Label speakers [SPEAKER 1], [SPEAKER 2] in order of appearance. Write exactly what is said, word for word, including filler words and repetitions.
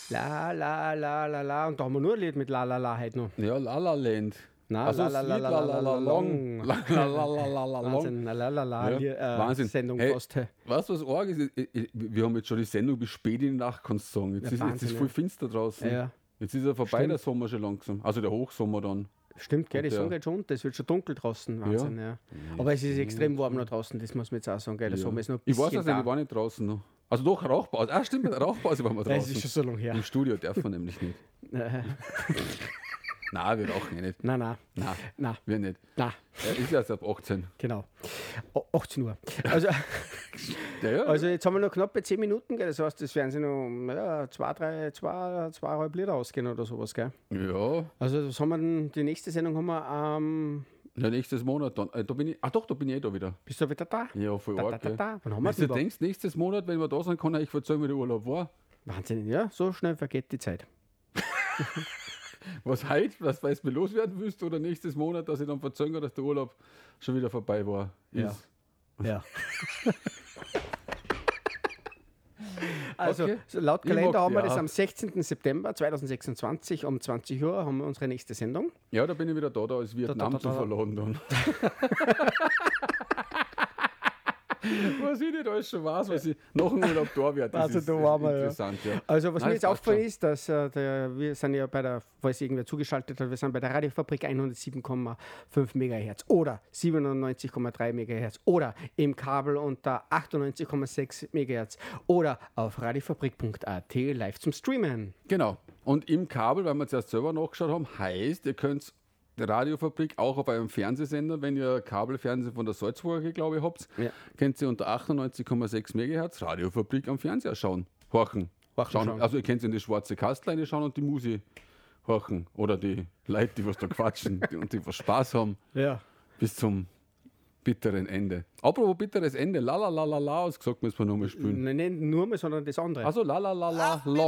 [SPEAKER 1] La, la, la, la, la. Und da haben wir nur ein Lied mit La, la, la heute noch.
[SPEAKER 2] Ja, La La Land.
[SPEAKER 1] Na,
[SPEAKER 2] Also
[SPEAKER 1] la,
[SPEAKER 2] das
[SPEAKER 1] la, la,
[SPEAKER 2] Lied
[SPEAKER 1] la,
[SPEAKER 2] La
[SPEAKER 1] la,
[SPEAKER 2] La
[SPEAKER 1] la,
[SPEAKER 2] La Long.
[SPEAKER 1] long.
[SPEAKER 2] La La La La La La Long.
[SPEAKER 1] Wahnsinn, la, la, la, la,
[SPEAKER 2] Ja,
[SPEAKER 1] Lied, äh,
[SPEAKER 2] Wahnsinn.
[SPEAKER 1] Sendung
[SPEAKER 2] Hey,
[SPEAKER 1] fast. Hey.
[SPEAKER 2] Weißt du, was arg ist? Ich- ich- Wir haben jetzt schon die Sendung bis spät in die Nacht, kannst du sagen. Jetzt,
[SPEAKER 1] Ja,
[SPEAKER 2] ist, jetzt
[SPEAKER 1] Wahnsinn,
[SPEAKER 2] ist voll
[SPEAKER 1] ja.
[SPEAKER 2] finster draußen.
[SPEAKER 1] Ja.
[SPEAKER 2] Jetzt ist ja vorbei,
[SPEAKER 1] Stimmt.
[SPEAKER 2] der Sommer schon langsam. Also der Hochsommer dann.
[SPEAKER 1] Stimmt, gell, die
[SPEAKER 2] Und der-
[SPEAKER 1] Sonne geht schon unter, es wird schon dunkel draußen. Wahnsinn, ja. Aber es ist extrem warm noch draußen, das muss man jetzt auch sagen, gell. Der
[SPEAKER 2] Ja.
[SPEAKER 1] Sommer ist noch ein
[SPEAKER 2] Ich weiß
[SPEAKER 1] bisschen
[SPEAKER 2] das nicht,
[SPEAKER 1] da.
[SPEAKER 2] ich war nicht draußen noch. Also doch, Rauchpause. Ah, stimmt, mit der Rauchpause waren wir
[SPEAKER 1] Das
[SPEAKER 2] draußen.
[SPEAKER 1] ist schon so lange her.
[SPEAKER 2] Im Studio darf man nämlich nicht.
[SPEAKER 1] Äh,
[SPEAKER 2] Nein, wir rauchen eh nicht.
[SPEAKER 1] Nein, nein,
[SPEAKER 2] Nein,
[SPEAKER 1] nein,
[SPEAKER 2] wir nicht.
[SPEAKER 1] nein,
[SPEAKER 2] Er ist erst ab achtzehn.
[SPEAKER 1] genau. O- achtzehn Uhr. Also,
[SPEAKER 2] Ja, ja.
[SPEAKER 1] also jetzt haben wir noch knappe zehn Minuten, gell. Das heißt, das werden sie noch ja, zwei, drei, zwei, zweieinhalb Liter ausgehen oder sowas, gell.
[SPEAKER 2] ja.
[SPEAKER 1] Also das haben wir dann, die nächste Sendung haben wir am,
[SPEAKER 2] Ja, nächstes Monat dann. Äh, da bin ich, ah doch, da bin ich eh da wieder.
[SPEAKER 1] bist du wieder da?
[SPEAKER 2] Ja, voll
[SPEAKER 1] Da, da,
[SPEAKER 2] arg.
[SPEAKER 1] da,
[SPEAKER 2] gell.
[SPEAKER 1] da. Wann haben wir
[SPEAKER 2] Wenn du
[SPEAKER 1] denn
[SPEAKER 2] denkst, nächstes Monat, wenn wir da sind, kann ich erzählen, wie der Urlaub war.
[SPEAKER 1] Wahnsinn, ja, so schnell vergeht die Zeit.
[SPEAKER 2] Was heute, was weißt du, loswerden willst oder nächstes Monat, dass ich dann verzögere, dass der Urlaub schon wieder vorbei war.
[SPEAKER 1] Ja.
[SPEAKER 2] Ist.
[SPEAKER 1] Ja. Also
[SPEAKER 2] Okay.
[SPEAKER 1] so laut
[SPEAKER 2] Ich mag
[SPEAKER 1] Kalender haben wir
[SPEAKER 2] die
[SPEAKER 1] das
[SPEAKER 2] auch.
[SPEAKER 1] am sechzehnten September zweitausendsechsundzwanzig um zwanzig Uhr haben wir unsere nächste Sendung.
[SPEAKER 2] Ja, da bin ich wieder da, da ist Vietnam
[SPEAKER 1] da, da,
[SPEAKER 2] zu
[SPEAKER 1] da.
[SPEAKER 2] verladen dann. Was ich nicht alles schon weiß, was ich nach dem Urlaub da werde. Das
[SPEAKER 1] Also
[SPEAKER 2] ist
[SPEAKER 1] da waren wir, ja.
[SPEAKER 2] interessant, ja.
[SPEAKER 1] Also was
[SPEAKER 2] Nein,
[SPEAKER 1] mir jetzt
[SPEAKER 2] das passt
[SPEAKER 1] aufgefallen
[SPEAKER 2] schon.
[SPEAKER 1] ist, dass äh, der, wir sind ja bei der, falls irgendwer zugeschaltet hat, wir sind bei der Radiofabrik hundertsieben Komma fünf Megahertz oder siebenundneunzig Komma drei Megahertz oder im Kabel unter achtundneunzig Komma sechs Megahertz oder auf radiofabrik punkt a t live zum Streamen.
[SPEAKER 2] Genau. Und im Kabel, weil wir zuerst selber nachgeschaut haben, heißt, ihr könnt die Radiofabrik auch auf eurem Fernsehsender, wenn ihr Kabelfernsehen von der Salzburger, glaube ich, habt,
[SPEAKER 1] Ja.
[SPEAKER 2] könnt ihr unter achtundneunzig Komma sechs Megahertz Radiofabrik am Fernseher schauen. Horchen.
[SPEAKER 1] Horchen
[SPEAKER 2] schauen.
[SPEAKER 1] schauen.
[SPEAKER 2] Also ihr könnt in die schwarze Kastleine schauen und die Musi horchen. Oder die Leute, die was da quatschen die, und die was Spaß haben
[SPEAKER 1] Ja.
[SPEAKER 2] bis zum bitteren Ende. Apropos bitteres Ende, la la la la la, ausgesagt, müssen wir nochmal spielen.
[SPEAKER 1] Nein, nicht nur mal, sondern das andere.
[SPEAKER 2] Also la la la la la.